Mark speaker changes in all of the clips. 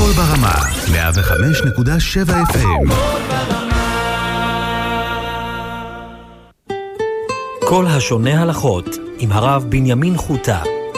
Speaker 1: הכל ברמה, 105.7 FM.
Speaker 2: כל השונה הלכות עם הרב בנימין חוטה.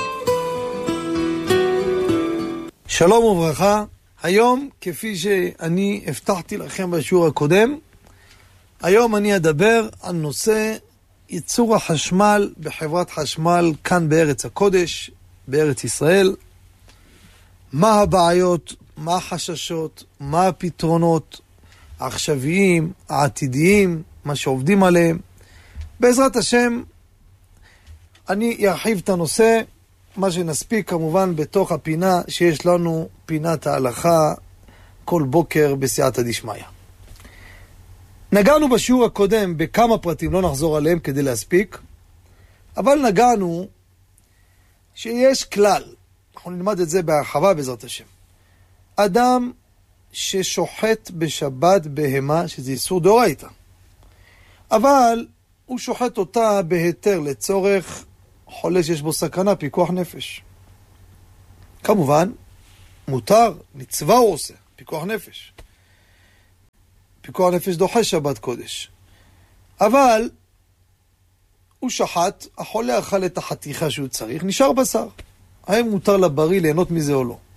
Speaker 3: שלום וברכה. היום, כפי שאני הבטחתי לכם בשיעור הקודם, היום אני אדבר על נושא ייצור החשמל בחברת חשמל כאן בארץ הקודש, בארץ ישראל. מה הבעיות, מה החששות, מה הפתרונות העכשוויים, העתידיים, מה שעובדים עליהם. בעזרת השם, אני ארחיב את הנושא, מה שנספיק כמובן בתוך הפינה שיש לנו, פינת ההלכה, כל בוקר בסייעתא דשמיא. נגענו בשיעור הקודם בכמה פרטים, לא נחזור עליהם כדי להספיק, אבל נגענו שיש כלל, אנחנו נלמד את זה בהרחבה בעזרת השם. אדם ששוחט בשבת בהמה, שזה איסור דאורייתא, אבל הוא שוחט אותה בהיתר לצורך חולה שיש בו סכנה, פיקוח נפש. כמובן, מותר, מצווה הוא עושה, פיקוח נפש. פיקוח נפש דוחה שבת קודש. אבל הוא שחט, החולה אכל את החתיכה שהוא צריך, נשאר בשר. האם מותר לבריא ליהנות מזה או לא?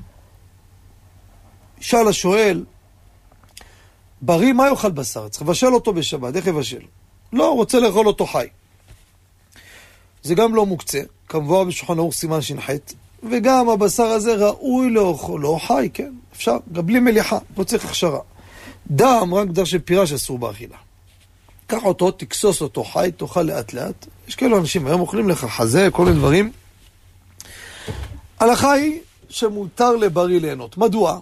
Speaker 3: שאל השואל, בריא מה יאכל בשר? צריך לבשל אותו בשבת, איך יבשל? לא, רוצה לאכול אותו חי. זה גם לא מוקצה, כמובן בשולחן ערוך סימן שנחת, וגם הבשר הזה ראוי לאכול, לא חי, כן, אפשר, גם בלי מליחה, לא צריך הכשרה. דם, רק דר של פירה שאסור באכילה. קח אותו, תקסוס אותו חי, תאכל לאט לאט. יש כאלו אנשים, היום אוכלים לך חזה, כל מיני דברים. ההלכה היא שמותר לבריא ליהנות. מדוע?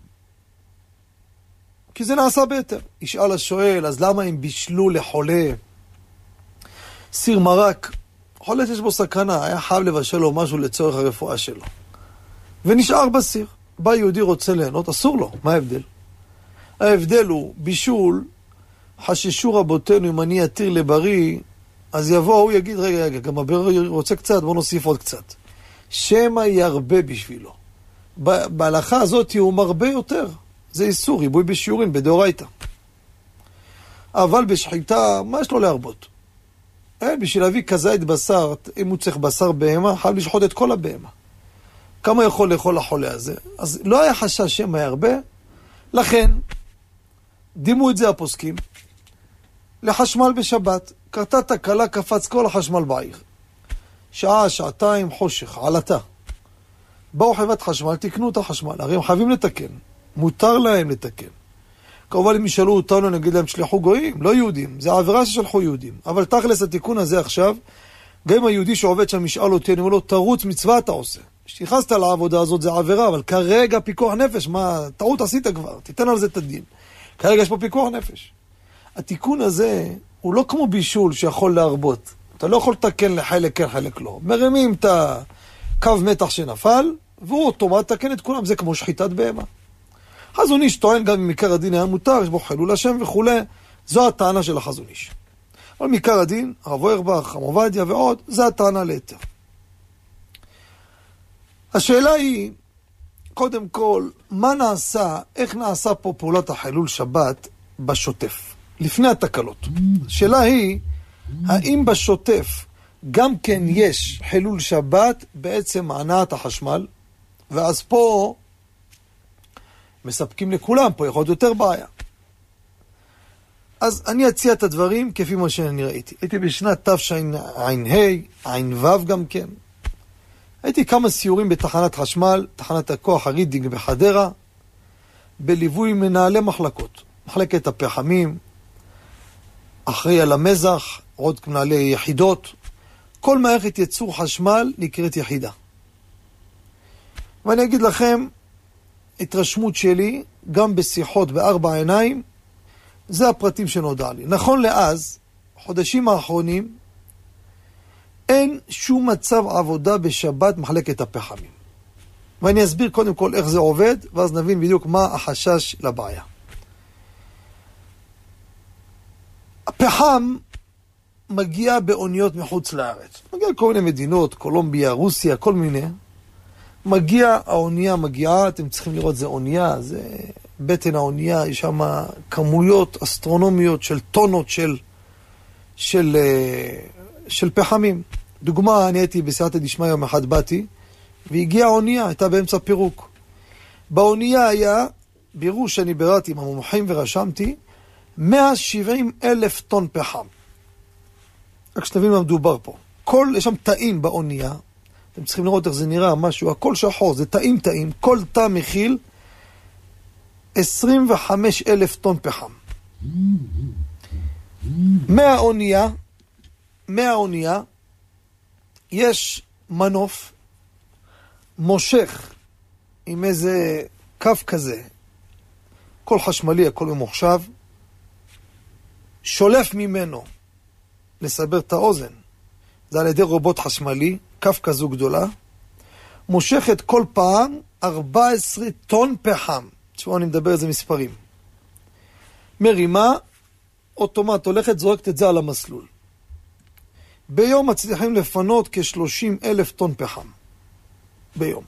Speaker 3: כי זה נעשה בהיתר. ישאל השואל, אז למה הם בישלו לחולה סיר מרק? חולה שיש בו סכנה, היה חייב לבשל לו משהו לצורך הרפואה שלו. ונשאר בסיר. בא יהודי רוצה ליהנות, אסור לו. מה ההבדל? ההבדל הוא בישול, חששו רבותינו, אם אני אתיר לבריא, אז יבוא, הוא יגיד, רגע, גם הבריא רוצה קצת, בוא נוסיף עוד קצת. שמה ירבה בשבילו. בהלכה הזאת הוא מרבה יותר. זה איסור, ריבוי בשיעורים, בדאורייתא. אבל בשחיטה, מה יש לו להרבות? בשביל להביא כזית בשר, אם הוא צריך בשר בהמה, חייב לשחוט את כל הבהמה. כמה יכול לאכול החולה הזה? אז לא היה חשש שמה ירבה, לכן, דימו את זה הפוסקים, לחשמל בשבת, קרתה תקלה, קפץ כל החשמל בעיר. שעה, שעתיים, חושך, עלתה. באו חברת חשמל, תקנו את החשמל, הרי הם חייבים לתקן, מותר להם לתקן. כמובן אם ישאלו אותנו, נגיד להם, שלחו גויים, לא יהודים, זה העבירה ששלחו יהודים. אבל תכלס התיקון הזה עכשיו, גם אם היהודי שעובד שם ישאל אותי, אני אומר לו, תרוץ מצווה אתה עושה. כשתיחסת לעבודה הזאת זה עבירה, אבל כרגע פיקוח נפש, מה, טעות עשית כבר, תיתן על זה את הדין. כרגע יש פה פיקוח נפש. התיקון הזה הוא לא כמו בישול שיכול להרבות. אתה לא יכול לתקן לחלק כן, חלק לא. מרימים את הקו מתח שנפל, והוא אוטומט תקן את כולם, זה כמו שחיטת בהמה. חזון איש טוען גם אם עיקר הדין היה מותר, יש בו חילול השם וכו'. זו הטענה של החזון איש. אבל מעיקר הדין, הרב אוירבך, הרב עובדיה ועוד, זה הטענה ליתר. השאלה היא, קודם כל, מה נעשה, איך נעשה פה פעולת החילול שבת בשוטף, לפני התקלות. השאלה היא, האם בשוטף גם כן יש חילול שבת בעצם הנעת החשמל, ואז פה מספקים לכולם, פה יכול להיות יותר בעיה. אז אני אציע את הדברים כפי מה שאני ראיתי. הייתי בשנת תשע"ה, ע"ו גם כן. הייתי כמה סיורים בתחנת חשמל, תחנת הכוח הרידינג בחדרה, בליווי מנהלי מחלקות. מחלקת הפחמים, אחראי על המזח, עוד מנהלי יחידות. כל מערכת ייצור חשמל נקראת יחידה. ואני אגיד לכם, התרשמות שלי, גם בשיחות בארבע עיניים, זה הפרטים שנודע לי. נכון לאז, חודשים האחרונים, אין שום מצב עבודה בשבת מחלקת הפחמים. ואני אסביר קודם כל איך זה עובד, ואז נבין בדיוק מה החשש לבעיה. הפחם מגיע באוניות מחוץ לארץ. מגיע לכל מיני מדינות, קולומביה, רוסיה, כל מיני. האונייה מגיעה, אתם צריכים לראות, זה אונייה, זה בטן האונייה, יש שם כמויות אסטרונומיות של טונות של פחמים. דוגמה, אני הייתי בסייעתא דשמיא יום אחד באתי, והגיעה האונייה, הייתה באמצע פירוק. באונייה היה, בירור שאני ביררתי עם המומחים ורשמתי, 170,000 טון פחם. רק שתבין מה מדובר פה. יש שם תאים באונייה, אתם צריכים לראות איך זה נראה, משהו, הכל שחור, זה תאים, כל תא מכיל 25,000 טון פחם. מהאונייה יש מנוף מושך עם איזה קו כזה, כל חשמלי, הכל ממוחשב, שולף ממנו, לסבר את האוזן, זה על ידי רובוט חשמלי, קו כזו גדולה, מושכת כל פעם 14 טון פחם. תשמעו, אני מדבר איזה מספרים. מרימה, אוטומט הולכת, זורקת את זה על המסלול. ביום מצליחים לפנות כ-30,000 טון פחם. ביום.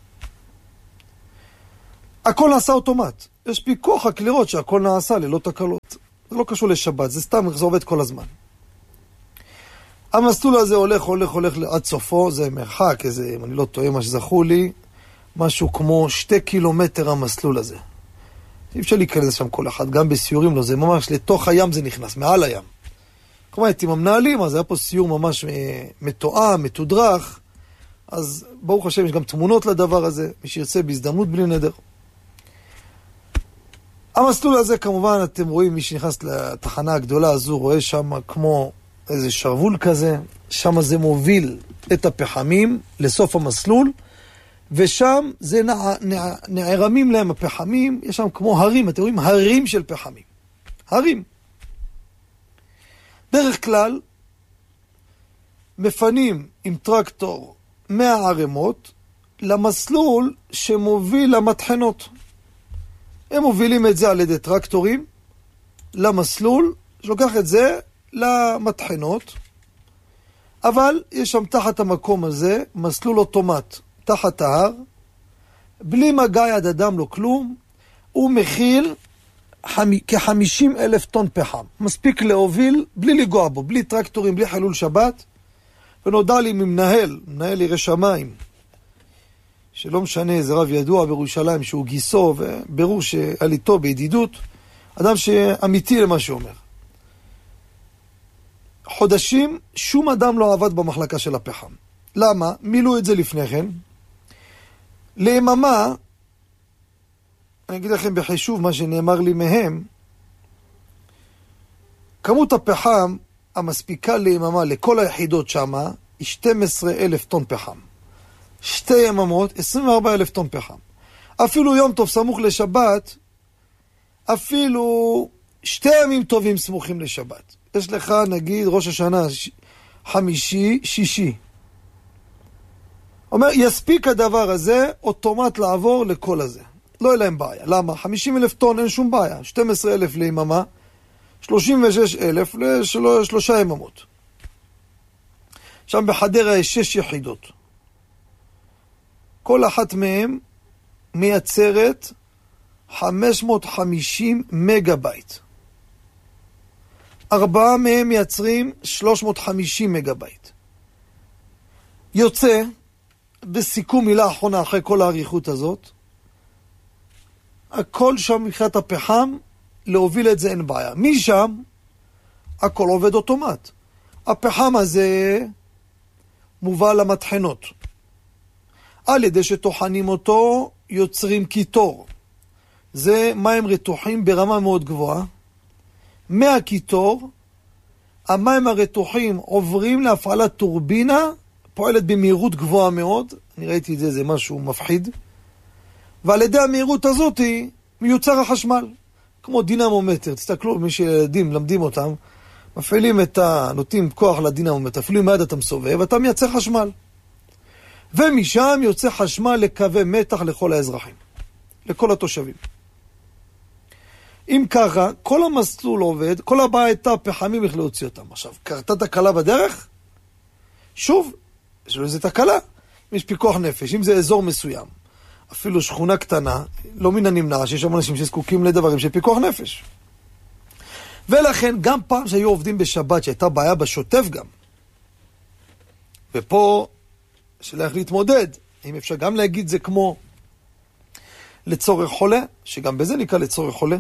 Speaker 3: הכל נעשה אוטומט. יש פיקוח רק לראות שהכל נעשה ללא תקלות. זה לא קשור לשבת, זה סתם, זה עובד כל הזמן. המסלול הזה הולך עד סופו, זה מרחק, איזה, אם אני לא טועה מה שזכו לי, משהו כמו 2 קילומטר המסלול הזה. אי אפשר להיכנס שם כל אחד, גם בסיורים לא, זה ממש לתוך הים זה נכנס, מעל הים. כלומר, הייתי עם המנהלים, אז היה פה סיור ממש מתואם, מתודרך, אז ברוך השם יש גם תמונות לדבר הזה, מי שירצה בהזדמנות בלי נדר. המסלול הזה כמובן, אתם רואים, מי שנכנס לתחנה הגדולה הזו, רואה שם כמו איזה שרוול כזה, שם זה מוביל את הפחמים לסוף המסלול, ושם זה נערמים להם הפחמים, יש שם כמו הרים, אתם רואים הרים של פחמים. הרים. דרך כלל, מפנים עם טרקטור מהערמות למסלול שמוביל למטחנות. הם מובילים את זה על ידי טרקטורים למסלול, שלוקח את זה למטחנות, אבל יש שם תחת המקום הזה מסלול אוטומט, תחת ההר, בלי מגע יד אדם, לא כלום, הוא מכיל כ-50,000 טון פחם. מספיק להוביל בלי לגוע בו, בלי טרקטורים, בלי חילול שבת. ונודע לי ממנהל ירא שמיים, שלא משנה, איזה רב ידוע בירושלים שהוא גיסו, וברור שעל איתו בידידות, אדם שאמיתי למה שאומר. חודשים שום אדם לא עבד במחלקה של הפחם. למה? מילאו את זה לפני כן. ליממה, אני אגיד לכם בחישוב מה שנאמר לי מהם, כמות הפחם המספיקה ליממה לכל היחידות שמה היא 12,000 טון פחם. 2 יממות, 24,000 טון פחם. אפילו יום טוב סמוך לשבת, אפילו 2 ימים טובים סמוכים לשבת. יש לך נגיד ראש השנה 5, 6. אומר, יספיק הדבר הזה אוטומט לעבור לכל הזה. לא יהיה להם בעיה. למה? 50,000 טון אין שום בעיה. 12,000 ליממה, 36,000 ל3 יממות. שם בחדרה יש 6 יחידות. כל אחת מהן מייצרת 550 מגה בייט. 4 מהם מייצרים 350 מגה בייט. יוצא, בסיכום מילה האחרונה אחרי כל העריכות הזאת, הכל שם מבחינת הפחם, להוביל את זה אין בעיה. משם, הכל עובד אוטומט. הפחם הזה מובא למטחנות. על ידי שטוחנים אותו, יוצרים קיטור. זה מים רתוחים ברמה מאוד גבוהה. מהקיטור, המים הרתוחים עוברים להפעלת טורבינה, פועלת במהירות גבוהה מאוד, אני ראיתי את זה, זה משהו מפחיד, ועל ידי המהירות הזאת מיוצר החשמל, כמו דינמומטר. תסתכלו, מי שילדים למדים אותם, מפעילים נותנים כוח לדינמומטר, אפילו עם היד אתה מסובב, ואתה מייצר חשמל. ומשם יוצא חשמל לקווי מתח לכל האזרחים, לכל התושבים. אם ככה, כל המסלול עובד, כל הבעיה הייתה פחמים איך להוציא אותם. עכשיו, קרתה תקלה בדרך? שוב, יש לו איזה תקלה. יש פיקוח נפש, אם זה אזור מסוים. אפילו שכונה קטנה, לא מן הנמנע, שיש שם אנשים שזקוקים לדברים של פיקוח נפש. ולכן, גם פעם שהיו עובדים בשבת, שהייתה בעיה בשוטף גם, ופה, שאלה איך להתמודד, אם אפשר גם להגיד זה כמו לצורך חולה, שגם בזה נקרא לצורך חולה.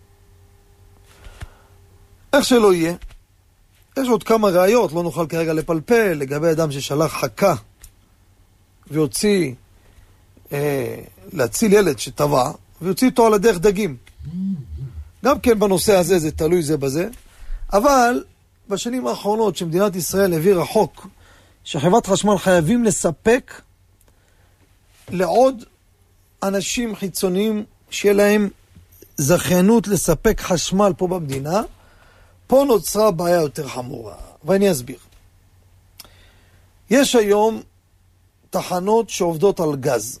Speaker 3: איך שלא יהיה, יש עוד כמה ראיות, לא נוכל כרגע לפלפל, לגבי אדם ששלח חכה, והוציא, להציל ילד שטבע, והוציא אותו על הדרך דגים. גם כן בנושא הזה זה תלוי זה בזה, אבל בשנים האחרונות שמדינת ישראל העבירה חוק, שחברת חשמל חייבים לספק לעוד אנשים חיצוניים שיהיה להם זכיינות לספק חשמל פה במדינה, פה נוצרה בעיה יותר חמורה, ואני אסביר. יש היום תחנות שעובדות על גז.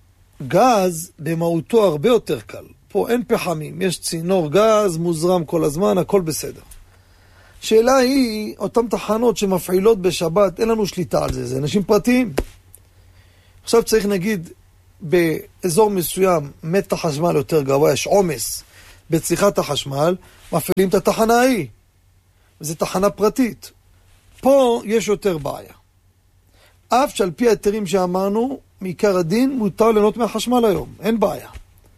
Speaker 3: גז במהותו הרבה יותר קל. פה אין פחמים, יש צינור גז, מוזרם כל הזמן, הכל בסדר. שאלה היא, אותם תחנות שמפעילות בשבת, אין לנו שליטה על זה, זה אנשים פרטיים. עכשיו צריך נגיד, באזור מסוים, מתח חשמל יותר גבוה, יש עומס בצריכת החשמל, מפעילים את התחנה ההיא. זו תחנה פרטית. פה יש יותר בעיה. אף שעל פי היתרים שאמרנו, מעיקר הדין מותר ליהנות מהחשמל היום, אין בעיה.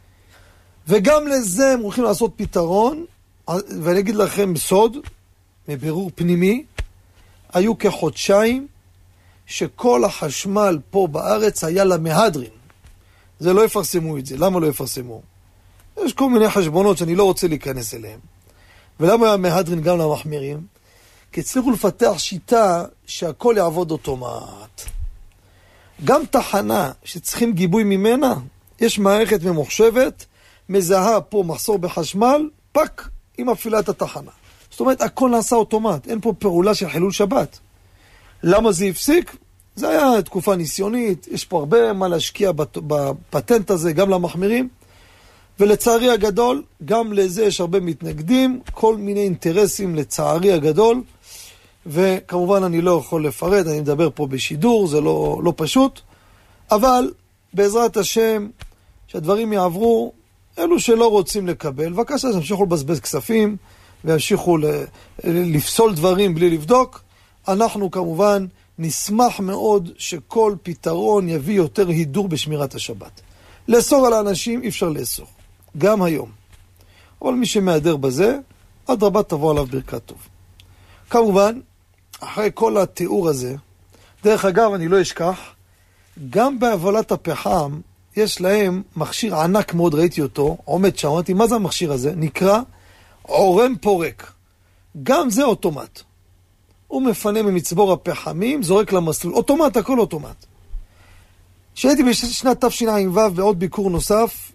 Speaker 3: וגם לזה הם הולכים לעשות פתרון, ואני אגיד לכם סוד, מבירור פנימי, היו כחודשיים שכל החשמל פה בארץ היה למהדרין. זה לא יפרסמו את זה. למה לא יפרסמו? יש כל מיני חשבונות שאני לא רוצה להיכנס אליהם. ולמה היה מהדרין גם למחמירים? כי הצליחו לפתח שיטה שהכל יעבוד אוטומט. גם תחנה שצריכים גיבוי ממנה, יש מערכת ממוחשבת, מזהה פה מחסור בחשמל, פק, היא מפעילה את התחנה. זאת אומרת, הכל נעשה אוטומט, אין פה פעולה של חילול שבת. למה זה הפסיק? זה היה תקופה ניסיונית, יש פה הרבה מה להשקיע בפטנט הזה, גם למחמירים, ולצערי הגדול, גם לזה יש הרבה מתנגדים, כל מיני אינטרסים לצערי הגדול, וכמובן אני לא יכול לפרט, אני מדבר פה בשידור, זה לא פשוט, אבל בעזרת השם, שהדברים יעברו, אלו שלא רוצים לקבל, בבקשה, ימשיכו לבזבז כספים, וימשיכו לפסול דברים בלי לבדוק, אנחנו כמובן נשמח מאוד שכל פתרון יביא יותר הידור בשמירת השבת. לאסור על האנשים אי אפשר לאסור, גם היום. אבל מי שמהדר בזה, עד רבה תבוא עליו ברכת טוב. כמובן, אחרי כל התיאור הזה, דרך אגב, אני לא אשכח, גם בהבלת הפחם, יש להם מכשיר ענק מאוד, ראיתי אותו, עומד שם, אמרתי, מה זה המכשיר הזה? נקרא עורם פורק. גם זה אוטומט. הוא מפנה ממצבור הפחמים, זורק למסלול. אוטומט, הכל אוטומט. כשהייתי בשנת תשע"ו בעוד ביקור נוסף,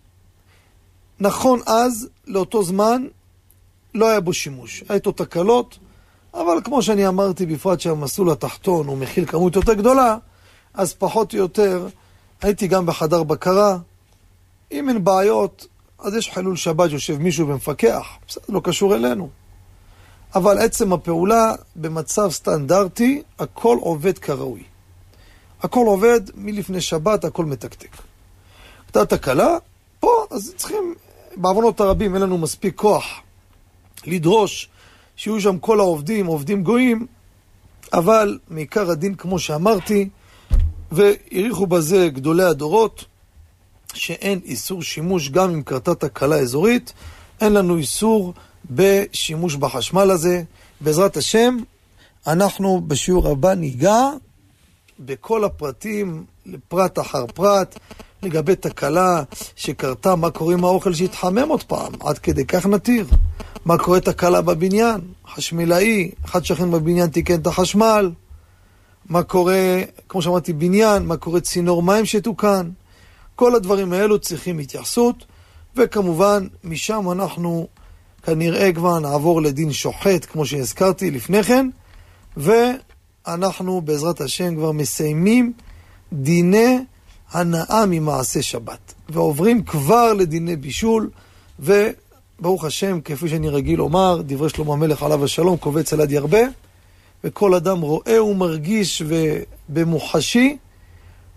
Speaker 3: נכון אז, לאותו זמן, לא היה בו שימוש. היה איתו תקלות, אבל כמו שאני אמרתי, בפרט שהמסלול התחתון הוא מכיל כמות יותר גדולה, אז פחות או יותר הייתי גם בחדר בקרה. אם אין בעיות, אז יש חילול שבת, יושב מישהו ומפקח. בסדר, לא קשור אלינו. אבל עצם הפעולה במצב סטנדרטי, הכל עובד כראוי. הכל עובד מלפני שבת, הכל מתקתק. הייתה תקלה, פה, אז צריכים, בעוונות הרבים, אין לנו מספיק כוח לדרוש שיהיו שם כל העובדים, עובדים גויים, אבל מעיקר הדין, כמו שאמרתי, והעריכו בזה גדולי הדורות, שאין איסור שימוש גם אם קרתה תקלה אזורית, אין לנו איסור בשימוש בחשמל הזה. בעזרת השם, אנחנו בשיעור הבא ניגע בכל הפרטים, לפרט אחר פרט, לגבי תקלה שקרתה, מה קורה עם האוכל שהתחמם עוד פעם, עד כדי כך נתיר. מה קורה תקלה בבניין, חשמלאי, אחד שכן בבניין תיקן את החשמל, מה קורה, כמו שאמרתי, בניין, מה קורה צינור מים שתוקן, כל הדברים האלו צריכים התייחסות, וכמובן משם אנחנו כנראה כבר נעבור לדין שוחט, כמו שהזכרתי לפני כן, ואנחנו בעזרת השם כבר מסיימים דיני הנאה ממעשה שבת, ועוברים כבר לדיני בישול, וברוך השם, כפי שאני רגיל לומר, דברי שלמה המלך עליו השלום, קובץ על יד ירבה, וכל אדם רואה ומרגיש ובמוחשי,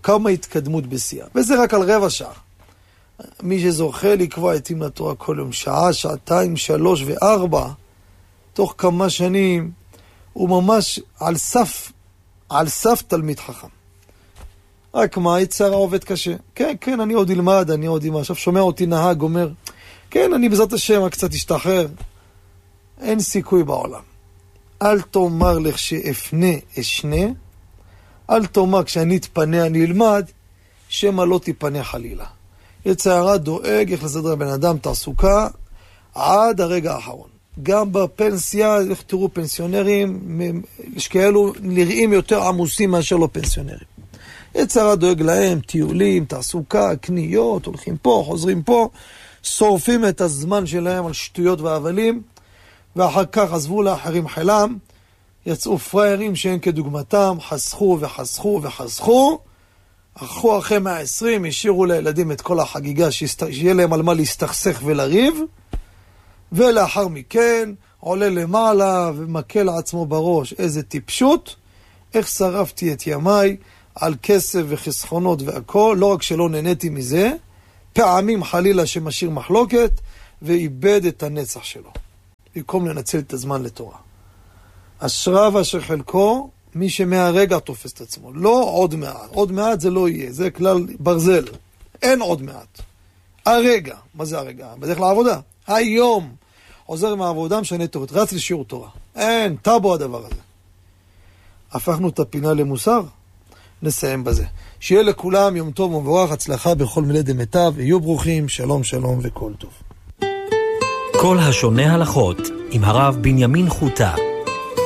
Speaker 3: כמה התקדמות בשיאה. וזה רק על רבע שעה. מי שזוכה לקבוע עתים לתורה כל יום, שעה, שעתיים, 3 ו4, תוך כמה שנים, הוא ממש על סף תלמיד חכם. רק מה, יצרה עובד קשה. כן, אני עוד ילמד, עכשיו שומע אותי נהג, אומר, כן, אני בעזרת השם קצת אשתחרר. אין סיכוי בעולם. אל תאמר לך שאפנה אשנה, אל תאמר כשאני אתפנה אני אלמד, שמה לא תיפנה חלילה. יצרה דואג איך לסדר בן אדם תעסוקה עד הרגע האחרון. גם בפנסיה, איך תראו פנסיונרים, יש כאלו נראים יותר עמוסים מאשר לא פנסיונרים. יצרה דואג להם, טיולים, תעסוקה, קניות, הולכים פה, חוזרים פה, שורפים את הזמן שלהם על שטויות והבלים, ואחר כך עזבו לאחרים חלם, יצאו פריירים שאין כדוגמתם, חסכו וחסכו וחסכו, אחו אחרי 120, השאירו לילדים את כל החגיגה, שיהיה להם על מה להסתכסך ולריב, ולאחר מכן עולה למעלה ומכה לעצמו בראש, איזה טיפשות, איך שרפתי את ימיי על כסף וחסכונות והכל, לא רק שלא נהניתי מזה, פעמים חלילה שמשאיר מחלוקת, ואיבד את הנצח שלו. במקום לנצל את הזמן לתורה. אשריו אשר חלקו, מי שמהרגע תופס את עצמו. לא עוד מעט. עוד מעט זה לא יהיה. זה כלל ברזל. אין עוד מעט. הרגע. מה זה הרגע? בדרך לעבודה. היום. עוזר מהעבודה, משנה תורת. רץ לשיעור תורה. אין. טאבו הדבר הזה. הפכנו את הפינה למוסר. נסיים בזה. שיהיה לכולם יום טוב ומבורך, הצלחה בכל מילי דמיטב. יהיו ברוכים. שלום שלום וכל טוב.
Speaker 2: כל השונה הלכות עם הרב בנימין חוטה.